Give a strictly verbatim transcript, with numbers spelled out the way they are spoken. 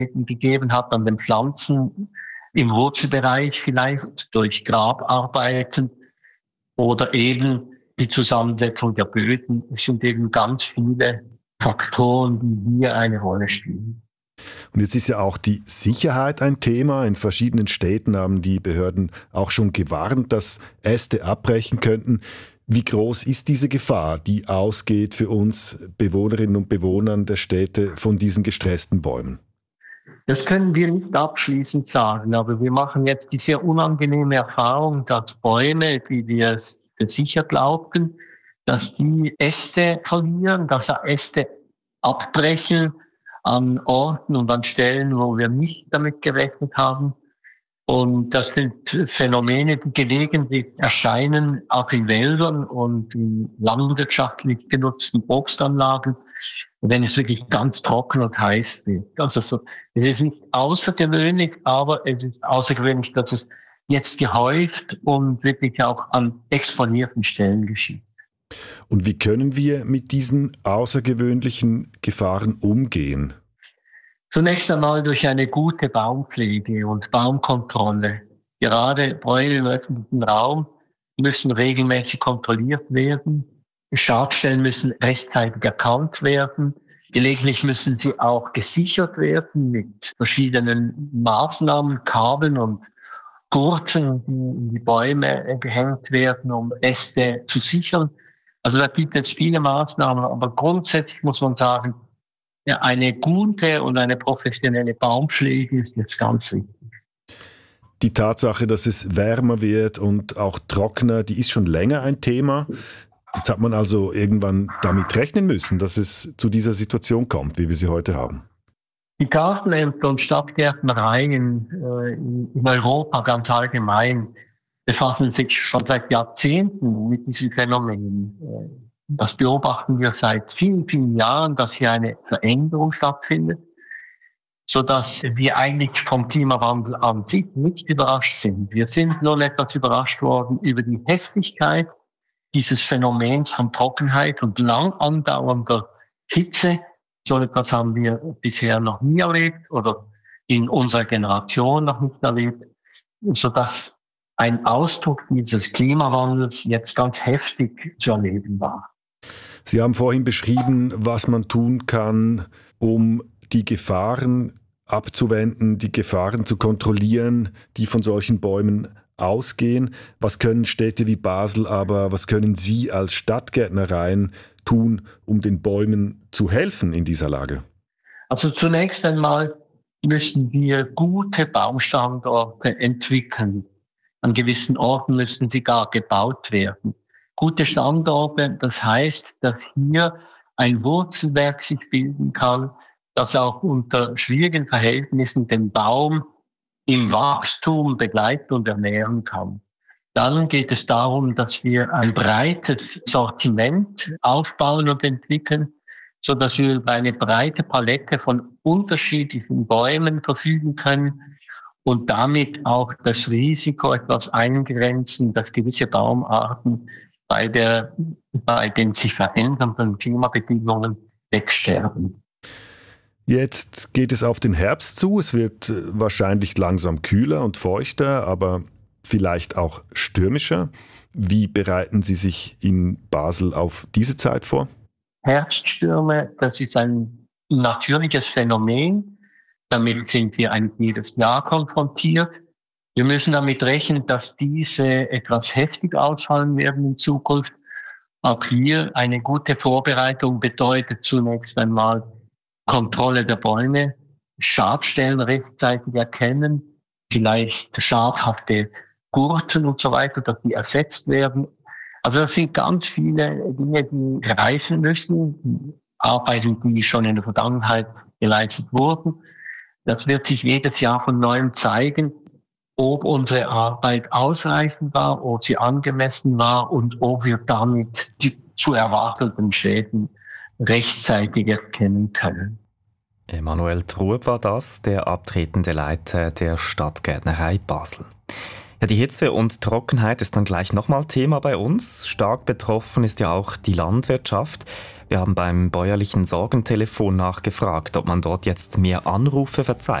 gegeben hat an den Pflanzen im Wurzelbereich vielleicht durch Grabarbeiten oder eben die Zusammensetzung der Böden. Es sind eben ganz viele Faktoren, die hier eine Rolle spielen. Und jetzt ist ja auch die Sicherheit ein Thema. In verschiedenen Städten haben die Behörden auch schon gewarnt, dass Äste abbrechen könnten. Wie groß ist diese Gefahr, die ausgeht für uns Bewohnerinnen und Bewohner der Städte von diesen gestressten Bäumen? Das können wir nicht abschließend sagen, aber wir machen jetzt die sehr unangenehme Erfahrung, dass Bäume, die wir sicher glaubten, dass die Äste verlieren, dass Äste abbrechen an Orten und an Stellen, wo wir nicht damit gerechnet haben. Und das sind Phänomene, die gelegentlich erscheinen, auch in Wäldern und in landwirtschaftlich genutzten Obstanlagen, wenn es wirklich ganz trocken und heiß wird. Also so, es ist nicht außergewöhnlich, aber es ist außergewöhnlich, dass es jetzt gehäuft und wirklich auch an exponierten Stellen geschieht. Und wie können wir mit diesen außergewöhnlichen Gefahren umgehen? Zunächst einmal durch eine gute Baumpflege und Baumkontrolle. Gerade Bäume im öffentlichen Raum müssen regelmäßig kontrolliert werden. Schadstellen müssen rechtzeitig erkannt werden. Gelegentlich müssen sie auch gesichert werden mit verschiedenen Maßnahmen, Kabeln und Gurten, die in die Bäume gehängt werden, um Äste zu sichern. Also da gibt es viele Maßnahmen, aber grundsätzlich muss man sagen, ja, eine gute und eine professionelle Baumpflege ist jetzt ganz wichtig. Die Tatsache, dass es wärmer wird und auch trockener, die ist schon länger ein Thema. Jetzt hat man also irgendwann damit rechnen müssen, dass es zu dieser Situation kommt, wie wir sie heute haben. Die Gartenämter und Stadtgärtnereien äh, in Europa ganz allgemein befassen sich schon seit Jahrzehnten mit diesen Phänomenen. Das beobachten wir seit vielen, vielen Jahren, dass hier eine Veränderung stattfindet, sodass wir eigentlich vom Klimawandel an sich nicht überrascht sind. Wir sind nur etwas überrascht worden über die Heftigkeit dieses Phänomens an Trockenheit und lang andauernder Hitze. So etwas haben wir bisher noch nie erlebt oder in unserer Generation noch nicht erlebt, sodass ein Ausdruck dieses Klimawandels jetzt ganz heftig zu erleben war. Sie haben vorhin beschrieben, was man tun kann, um die Gefahren abzuwenden, die Gefahren zu kontrollieren, die von solchen Bäumen ausgehen. Was können Städte wie Basel, aber was können Sie als Stadtgärtnereien tun, um den Bäumen zu helfen in dieser Lage? Also zunächst einmal müssen wir gute Baumstandorte entwickeln. An gewissen Orten müssen sie gar gebaut werden. Gute Standorte, das heißt, dass hier ein Wurzelwerk sich bilden kann, das auch unter schwierigen Verhältnissen den Baum im Wachstum begleiten und ernähren kann. Dann geht es darum, dass wir ein breites Sortiment aufbauen und entwickeln, so dass wir über eine breite Palette von unterschiedlichen Bäumen verfügen können und damit auch das Risiko etwas eingrenzen, dass gewisse Baumarten bei der, bei den sich verändernden Klimabedingungen wegsterben. Jetzt geht es auf den Herbst zu. Es wird wahrscheinlich langsam kühler und feuchter, aber vielleicht auch stürmischer. Wie bereiten Sie sich in Basel auf diese Zeit vor? Herbststürme, das ist ein natürliches Phänomen. Damit sind wir eigentlich jedes Jahr konfrontiert. Wir müssen damit rechnen, dass diese etwas heftig ausfallen werden in Zukunft. Auch hier eine gute Vorbereitung bedeutet zunächst einmal Kontrolle der Bäume, Schadstellen rechtzeitig erkennen, vielleicht schadhafte Gurten und so weiter, dass die ersetzt werden. Also das sind ganz viele Dinge, die greifen müssen, Arbeiten, die schon in der Vergangenheit geleistet wurden. Das wird sich jedes Jahr von neuem zeigen, ob unsere Arbeit ausreichend war, ob sie angemessen war und ob wir damit die zu erwartenden Schäden rechtzeitig erkennen können. Emanuel Trueb war das, der abtretende Leiter der Stadtgärtnerei Basel. Ja, die Hitze und Trockenheit ist dann gleich nochmal Thema bei uns. Stark betroffen ist ja auch die Landwirtschaft. Wir haben beim bäuerlichen Sorgentelefon nachgefragt, ob man dort jetzt mehr Anrufe verzeichnet.